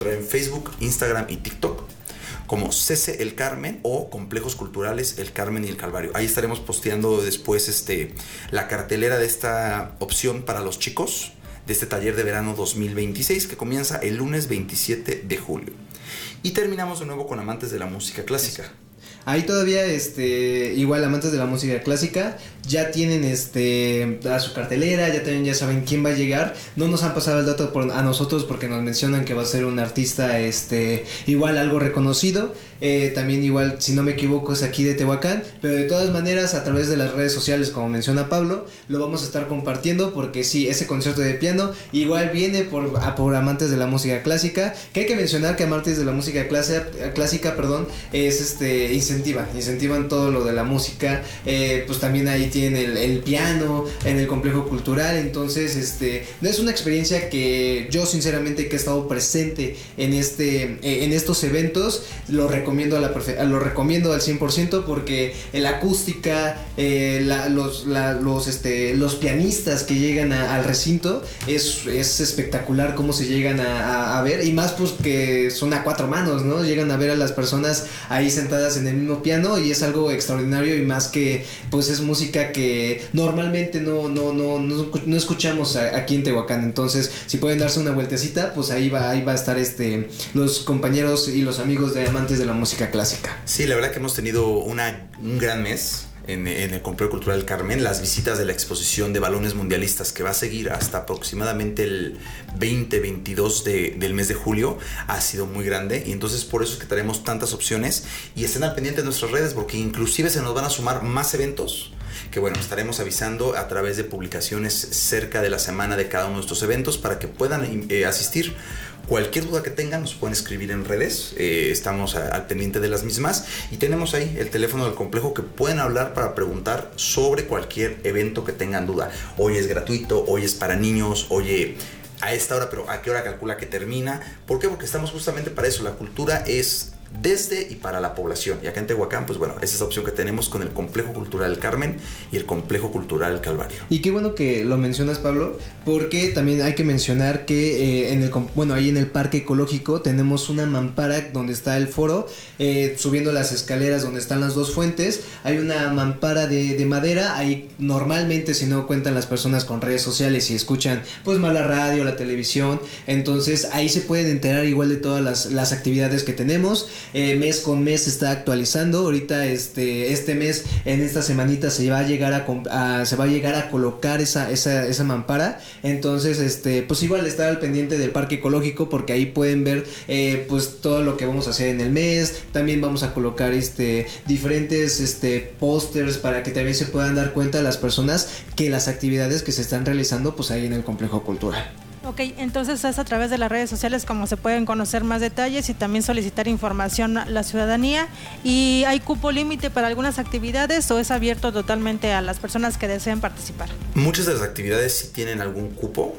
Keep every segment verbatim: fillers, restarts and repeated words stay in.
en Facebook, Instagram y TikTok como C C El Carmen o Complejos Culturales El Carmen y el Calvario. Ahí estaremos posteando después este, la cartelera de esta opción para los chicos de este taller de verano dos mil veintiséis que comienza el lunes veintisiete de julio. Y terminamos de nuevo con amantes de la música clásica. Ahí todavía, este, igual amantes de la música clásica, ya tienen este a su cartelera, ya también ya saben quién va a llegar. No nos han pasado el dato por, a nosotros porque nos mencionan que va a ser un artista, este, igual algo reconocido. Eh, también igual, si no me equivoco, es aquí de Tehuacán, pero de todas maneras a través de las redes sociales, como menciona Pablo, lo vamos a estar compartiendo porque sí, ese concierto de piano igual viene por, a, por amantes de la música clásica, que hay que mencionar que amantes de la música clásica, clásica perdón, es este, incentiva, incentivan todo lo de la música, eh, pues también ahí tienen el, el piano en el complejo cultural, entonces este, es una experiencia que yo sinceramente que he estado presente en, este, eh, en estos eventos, lo recomiendo Recomiendo a la perfe- lo recomiendo al cien por ciento porque la acústica, eh, la, los, la, los, este, los pianistas que llegan a, al recinto es, es espectacular cómo se llegan a, a, a ver, y más pues que son a cuatro manos, ¿no? Llegan a ver a las personas ahí sentadas en el mismo piano y es algo extraordinario, y más que pues es música que normalmente no, no, no, no, no escuchamos a, aquí en Tehuacán. Entonces si pueden darse una vueltecita, pues ahí va, ahí va a estar este, los compañeros y los amigos de amantes de la música clásica. Sí, la verdad que hemos tenido una, un gran mes en, en el Complejo Cultural del Carmen. Las visitas de la exposición de balones mundialistas que va a seguir hasta aproximadamente el veinte veintidós de, del mes de julio ha sido muy grande, y entonces por eso es que tenemos tantas opciones, y estén al pendiente de nuestras redes porque inclusive se nos van a sumar más eventos que bueno, estaremos avisando a través de publicaciones cerca de la semana de cada uno de estos eventos para que puedan eh, asistir. Cualquier duda que tengan nos pueden escribir en redes, eh, estamos a, al pendiente de las mismas, y tenemos ahí el teléfono del complejo que pueden hablar para preguntar sobre cualquier evento que tengan duda. Hoy es gratuito, hoy es para niños, oye, a esta hora, pero ¿a qué hora calcula que termina? ¿Por qué? Porque estamos justamente para eso. La cultura es desde y para la población, y acá en Tehuacán, pues bueno, esa es la opción que tenemos con el Complejo Cultural del Carmen y el Complejo Cultural del Calvario. Y qué bueno que lo mencionas, Pablo, porque también hay que mencionar que eh, en el, bueno, ahí en el Parque Ecológico tenemos una mampara donde está el foro, eh, subiendo las escaleras donde están las dos fuentes, hay una mampara de, de madera. Ahí normalmente, si no cuentan las personas con redes sociales y escuchan pues más la radio, la televisión, entonces ahí se pueden enterar igual de todas las, las actividades que tenemos. Eh, mes con mes se está actualizando. Ahorita este, este mes, en esta semanita se va a llegar a, a se va a llegar a colocar esa, esa, esa mampara. Entonces este, pues igual estar al pendiente del Parque Ecológico porque ahí pueden ver eh, pues todo lo que vamos a hacer en el mes. También vamos a colocar este, diferentes este, pósters para que también se puedan dar cuenta las personas que las actividades que se están realizando pues ahí en el complejo cultural. Ok, entonces es a través de las redes sociales como se pueden conocer más detalles y también solicitar información a la ciudadanía. ¿Y hay cupo límite para algunas actividades o es abierto totalmente a las personas que deseen participar? Muchas de las actividades sí tienen algún cupo,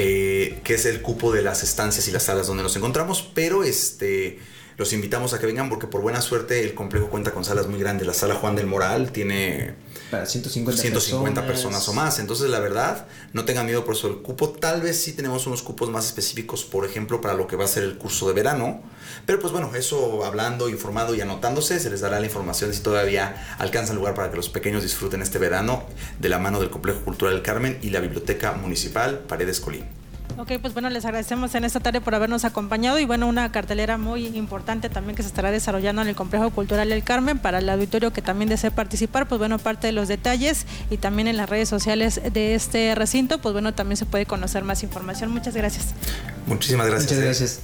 eh, que es el cupo de las estancias y las salas donde nos encontramos, pero este... los invitamos a que vengan porque por buena suerte el complejo cuenta con salas muy grandes. La sala Juan del Moral tiene para ciento cincuenta, ciento cincuenta personas. personas o más. Entonces la verdad, no tengan miedo por eso del cupo. Tal vez sí tenemos unos cupos más específicos, por ejemplo, para lo que va a ser el curso de verano. Pero pues bueno, eso hablando, informado y anotándose, se les dará la información si todavía alcanzan lugar para que los pequeños disfruten este verano de la mano del Complejo Cultural del Carmen y la Biblioteca Municipal Paredes Colín. Ok, pues bueno, les agradecemos en esta tarde por habernos acompañado y bueno, una cartelera muy importante también que se estará desarrollando en el Complejo Cultural del Carmen para el auditorio que también desee participar. Pues bueno, parte de los detalles y también en las redes sociales de este recinto, pues bueno, también se puede conocer más información. Muchas gracias. Muchísimas gracias. Muchas gracias.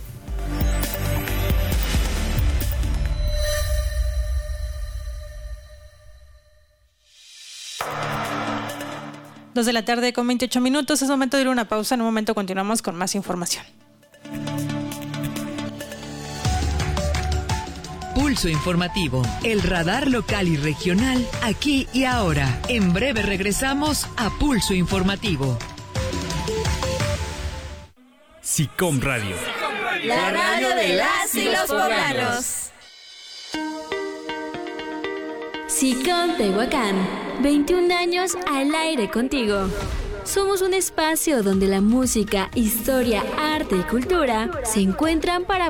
Dos de la tarde con veintiocho minutos, es momento de ir a una pausa, en un momento continuamos con más información. Pulso Informativo, el radar local y regional, aquí y ahora. En breve regresamos a Pulso Informativo. SICOM Radio. La radio de las y los poblanos. SICOM Tehuacán, veintiún años al aire contigo. Somos un espacio donde la música, historia, arte y cultura se encuentran para